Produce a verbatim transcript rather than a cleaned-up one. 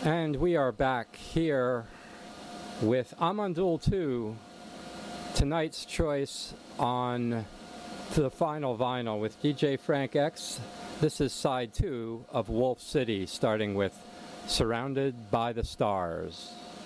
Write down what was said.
And we are back here with Amandul two, tonight's choice on the final vinyl with D J Frank X. This is side two of Wolf City, starting with Surrounded by the Stars.